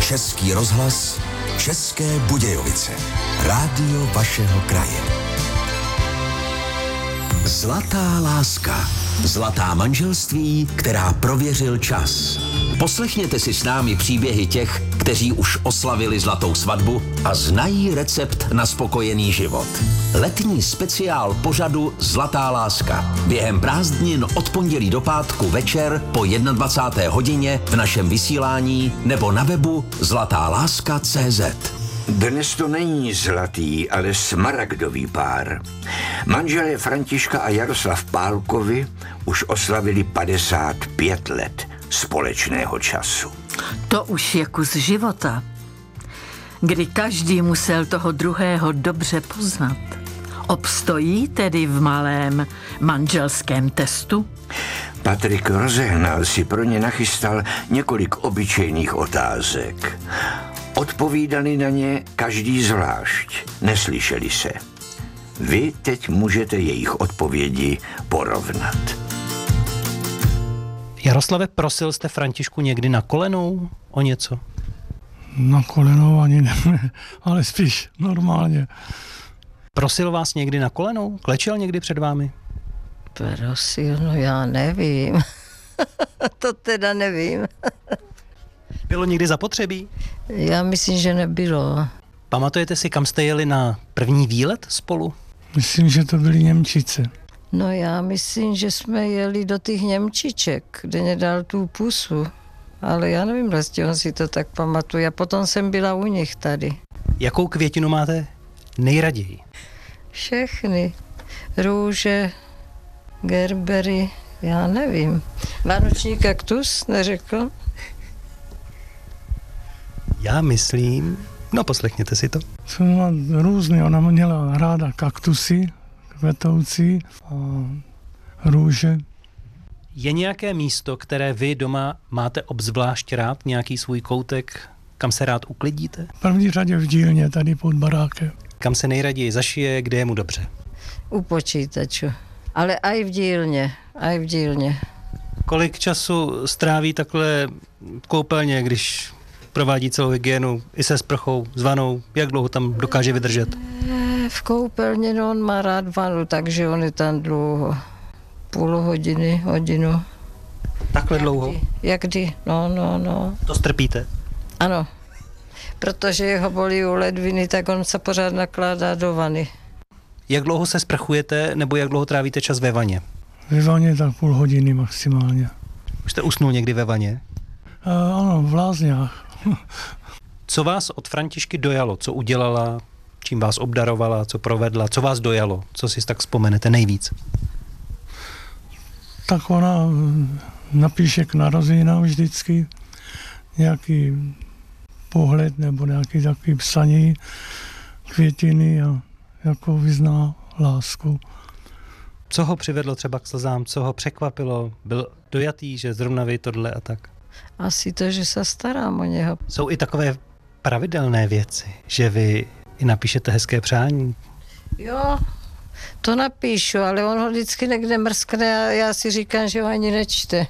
Český rozhlas, České Budějovice. Rádio vašeho kraje. Zlatá láska. Zlatá manželství, která prověřil čas. Poslechněte si s námi příběhy těch, kteří už oslavili zlatou svatbu a znají recept na spokojený život. Letní speciál pořadu Zlatá láska. Během prázdnin od pondělí do pátku večer po 21. hodině v našem vysílání nebo na webu zlatáláska.cz. Dnes to není zlatý, ale smaragdový pár. Manželé Františka a Jaroslav Pálkovi už oslavili 55 let společného času. To už je kus života, kdy každý musel toho druhého dobře poznat. Obstojí tedy v malém manželském testu? Patrik Rozehnal si pro ně nachystal několik obyčejných otázek. Odpovídali na ně každý zvlášť, neslyšeli se. Vy teď můžete jejich odpovědi porovnat. Jaroslave, prosil jste Františku někdy na kolenou o něco? Na kolenou ani ne, ale spíš normálně. Prosil vás někdy na kolenou? Klečel někdy před vámi? Prosil, no já nevím. To teda nevím. Bylo někdy zapotřebí? Já myslím, že nebylo. Pamatujete si, kam jste jeli na první výlet spolu? Myslím, že to byly Němčice. No já myslím, že jsme jeli do těch Němčiček, kde mě dal tu pusu. Ale já nevím, vlastně on si to tak pamatuje. A potom jsem byla u nich tady. Jakou květinu máte nejraději? Všechny. Růže, gerbery, já nevím. Vánoční kaktus, neřekl? Já myslím... No, poslechněte si to. Jsou různé, ona měla ráda kaktusy, kvetoucí a růže. Je nějaké místo, které vy doma máte obzvlášť rád, nějaký svůj koutek, kam se rád uklidíte? V první řadě v dílně, tady pod barákem. Kam se nejraději zašije, kde je mu dobře? U počítaču. Ale aj v dílně. Kolik času stráví takhle v koupelně, když provádí celou hygienu i se sprchou, s vanou? Jak dlouho tam dokáže vydržet? V koupelně, no, on má rád vanu, takže on je tam dlouho. Půl hodiny, hodinu. Takhle dlouho? Jak kdy? No. To strpíte? Ano. Protože jeho bolí u ledviny, tak on se pořád nakládá do vany. Jak dlouho se sprchujete, nebo jak dlouho trávíte čas ve vaně? Ve vaně tak půl hodiny maximálně. Už jste usnul někdy ve vaně? Ano, v lázních. Co vás od Františky dojalo? Co udělala? Čím vás obdarovala? Co provedla? Co vás dojalo? Co si tak vzpomenete nejvíc? Tak ona napíše k narozeninám vždycky nějaký pohled nebo nějaký takový psaní, květiny a jako vyzná lásku. Co ho přivedlo třeba k slzám? Co ho překvapilo? Byl dojatý, že zrovna vy tohle a tak? Asi to, že se starám o něho. Jsou i takové pravidelné věci, že vy i napíšete hezké přání? Jo, to napíšu, ale on ho vždycky někde mrskne a já si říkám, že ho ani nečte.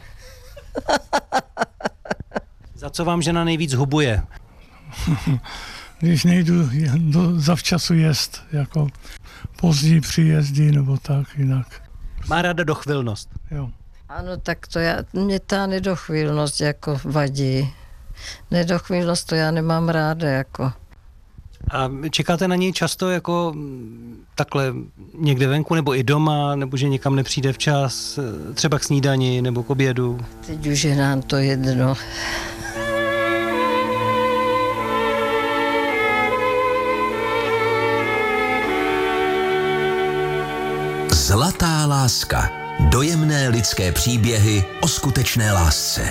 Za co vám žena nejvíc hubuje? Když nejdu zavčasu jest, jako pozdní příjezdy nebo tak jinak. Má ráda dochvilnost. Jo. Ano, tak to mě ta nedochvilnost jako vadí. Nedochvilnost to já nemám ráda jako. A čekáte na něj často jako takhle někde venku nebo i doma, nebo že někam nepřijde včas, třeba k snídani nebo k obědu? Teď už je nám to jedno. Zlatá láska. Dojemné lidské příběhy o skutečné lásce.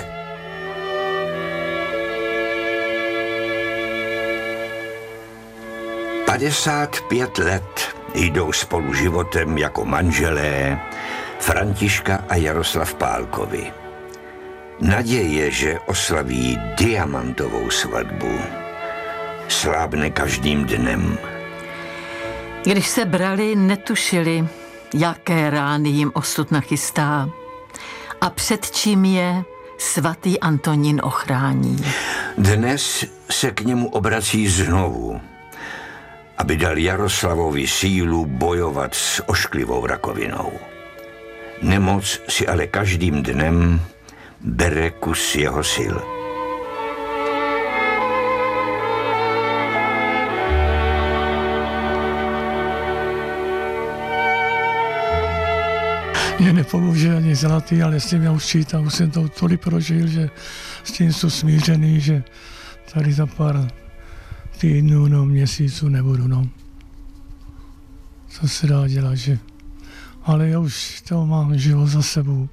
Padesát let jdou spolu životem jako manželé Františka a Jaroslav Pálkovi. Naděje, že oslaví diamantovou svatbu, slábne každým dnem. Když se brali, netušili, jaké rány jim osud nachystá a před čím je svatý Antonín ochrání. Dnes se k němu obrací znovu, aby dal Jaroslavovi sílu bojovat s ošklivou rakovinou. Nemoc si ale každým dnem bere kus jeho sil. Mě nepomůže ani zlatý, ale s tím já už čítám, už jsem to tolik prožil, že s tím jsou smířený, že tady za pár týdnů, no, měsíců nebudu, no. Co se dá dělat, že? Ale já už to mám život za sebou.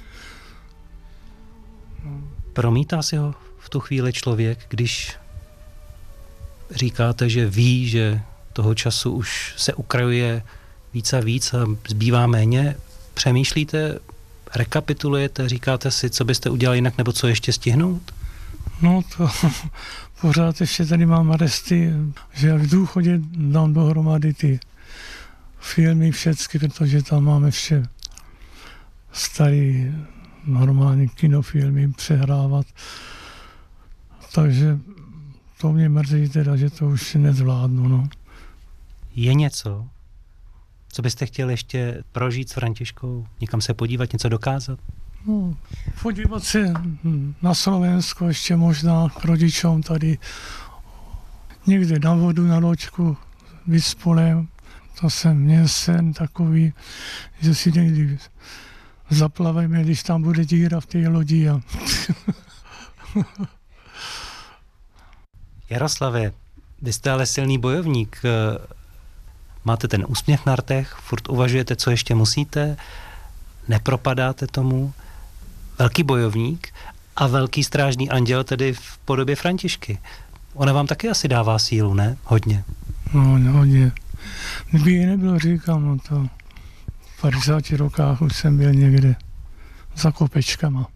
Promítá si ho v tu chvíli člověk, když říkáte, že ví, že toho času už se ukrajuje víc a víc a zbývá méně? Přemýšlíte, rekapitulujete, říkáte si, co byste udělali jinak, nebo co ještě stihnout? No to pořád ještě tady mám resty, že v důchodě dám dohromady ty filmy všechny, protože tam máme vše starý normální kinofilmy přehrávat. Takže to mě mrzí teda, že to už nezvládnu, no. Je něco, co byste chtěli ještě prožít s Františkou? Někam se podívat, něco dokázat? No, podívat se na Slovensko ještě možná k rodičům tady někde na vodu, na loďku, vyspolem. To jsem měl sen takový, že si někdy zaplaveme, když tam bude díra v té lodi. A Jaroslave, vy jste ale silný bojovník. Máte ten úsměv na rtech, furt uvažujete, co ještě musíte, nepropadáte tomu. Velký bojovník a velký strážný anděl tedy v podobě Františky. Ona vám taky asi dává sílu, ne? Hodně. no, hodně. Kdyby ji nebylo, říkám, no to v 50 rokách už jsem byl někde za kopečkama.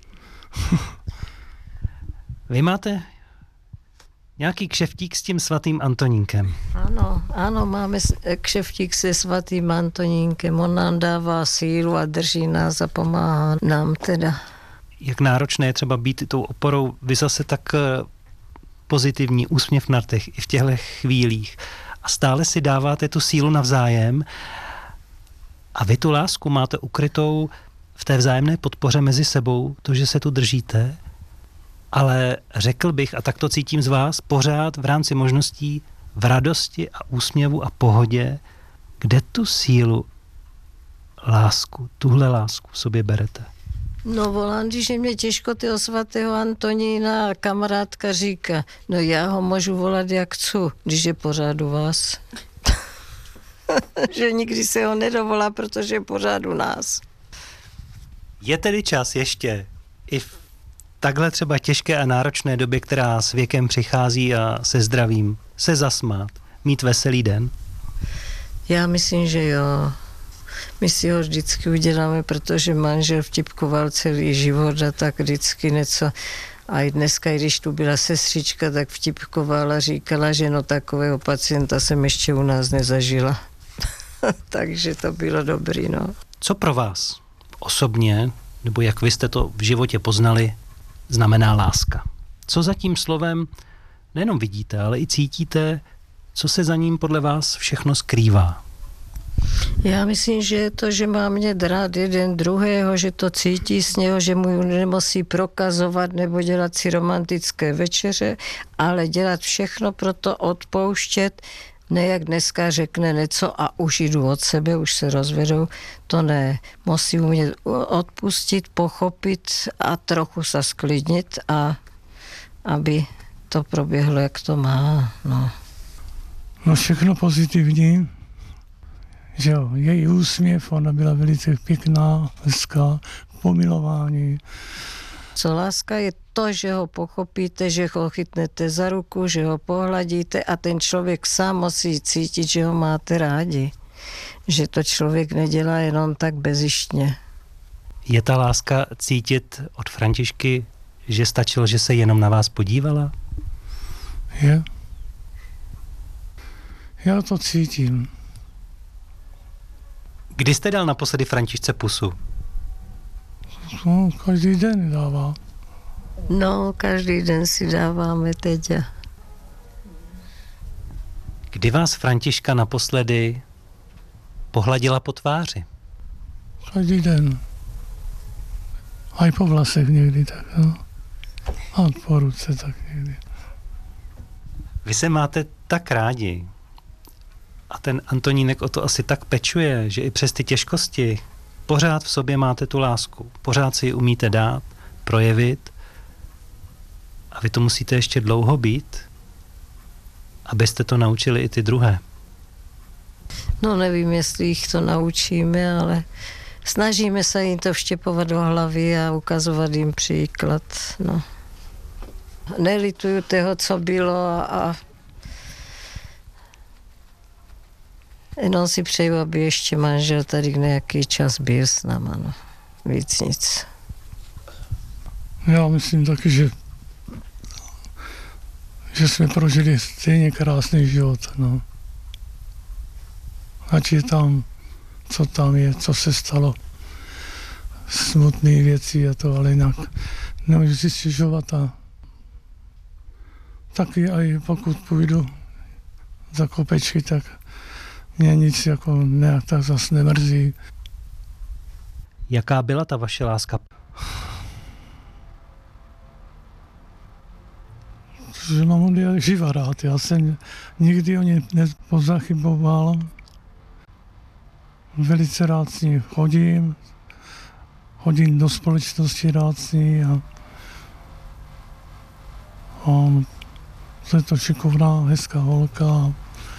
Vy máte nějaký kšeftík s tím svatým Antonínkem. Ano, máme kšeftík se svatým Antonínkem. On nám dává sílu a drží nás a pomáhá nám teda. Jak náročné je třeba být tou oporou, vy zase tak pozitivní, úsměv na rtech i v těchto chvílích. A stále si dáváte tu sílu navzájem a vy tu lásku máte ukrytou v té vzájemné podpoře mezi sebou, to, že se tu držíte, ale řekl bych, a tak to cítím z vás, pořád v rámci možností v radosti a úsměvu a pohodě, kde tu sílu, lásku, tuhle lásku v sobě berete. No volám, když je mě těžko toho svatého Antonína a kamarádka říká, no já ho můžu volat jak chci, když je pořád u vás. Že nikdy se ho nedovolá, protože je pořád u nás. Je tedy čas ještě i v takhle třeba těžké a náročné době, která s věkem přichází a se zdravím, se zasmát, mít veselý den? Já myslím, že jo. My si ho vždycky uděláme, protože manžel vtipkoval celý život a tak vždycky něco. A i dneska, když tu byla sestřička, tak vtipkovala, říkala, že no takového pacienta jsem ještě u nás nezažila. Takže to bylo dobrý, no. Co pro vás osobně, nebo jak vy jste to v životě poznali, znamená láska? Co za tím slovem nejenom vidíte, ale i cítíte, co se za ním podle vás všechno skrývá? Já myslím, že je to, že má mě rád jeden druhého, že to cítí z něho, že mu nemusí prokazovat nebo dělat si romantické večeře, ale dělat všechno pro to odpouštět, ne jak dneska řekne něco a už jdu od sebe, už se rozvedou, to ne. Musí umět odpustit, pochopit a trochu se sklidnit a aby to proběhlo, jak to má. No všechno pozitivní. Že jo, její úsměv, ona byla velice pěkná, hezká, pomilování. Co láska je to, že ho pochopíte, že ho chytnete za ruku, že ho pohladíte a ten člověk sám musí cítit, že ho máte rádi. Že to člověk nedělá jenom tak bezištně. Je ta láska cítit od Františky, že stačilo, že se jenom na vás podívala? Je. Já to cítím. Kdy jste dal naposledy Františce pusu? No, každý den dává. No, každý den si dáváme teď. Kdy vás Františka naposledy pohladila po tváři? Každý den. A i po vlasech někdy tak, no. A po ruce tak někdy. Vy se máte tak rádi a ten Antonínek o to asi tak pečuje, že i přes ty těžkosti pořád v sobě máte tu lásku. Pořád si ji umíte dát, projevit a vy to musíte ještě dlouho být, abyste to naučili i ty druhé. No nevím, jestli jich to naučíme, ale snažíme se jim to vštěpovat do hlavy a ukazovat jim příklad. No. Nelituju toho, co bylo a jenom si přeju, aby ještě manžel tady nějaký čas byl s náma. No. Víc nic. Já myslím taky, že jsme prožili stejně krásný život. No. Ať je tam, co tam je, co se stalo, smutné věci a to, ale jinak nemůžu si stěžovat a taky i pokud půjdu za kopečky, tak mě nic jako nějak tak zase nemrzí. Jaká byla ta vaše láska? Že mám ho jak živa rád. Já jsem nikdy o ně nepozachyboval. Velice rád s ní chodím do společnosti rád s ní a je to šikovná, hezká holka.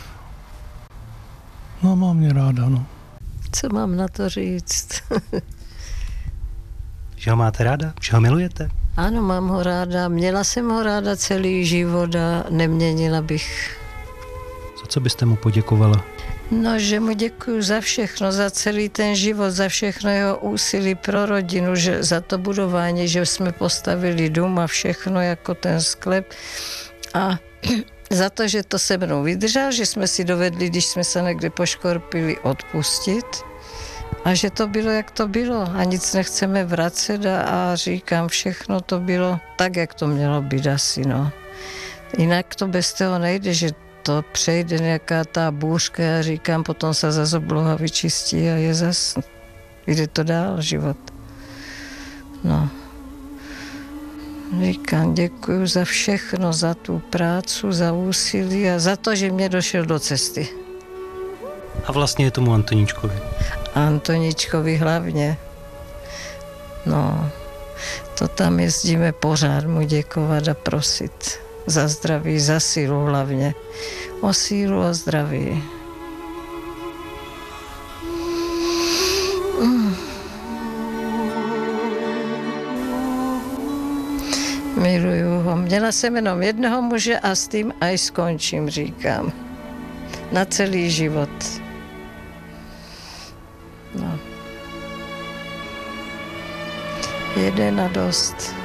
No, má mě ráda, no. Co mám na to říct? Že ho máte ráda? Že ho milujete? Ano, mám ho ráda. Měla jsem ho ráda celý život a neměnila bych. Za co byste mu poděkovala? No, že mu děkuju za všechno, za celý ten život, za všechno jeho úsilí pro rodinu, že za to budování, že jsme postavili dům a všechno jako ten sklep. A za to, že to se mnou vydržel, že jsme si dovedli, když jsme se někde poškorpili, odpustit. A že to bylo, jak to bylo. A nic nechceme vracet a říkám, všechno to bylo tak, jak to mělo být asi, no. Jinak to bez toho nejde, že to přejde nějaká ta bůřka, já říkám, potom se zase obloha vyčistí a je zase, jde to dál, život. No. Říkám, děkuju za všechno, za tu práci, za úsilí a za to, že mě došel do cesty. A vlastně je tomu Antoníčkovi. Antoničkovi hlavně. No, to tam jezdíme pořád mu děkovat a prosit. Za zdraví, za sílu hlavně. O sílu a zdraví. Miluju ho. Měla jsem jenom jednoho muže a s tím aj skončím, říkám. Na celý život. No. Jeden a dost.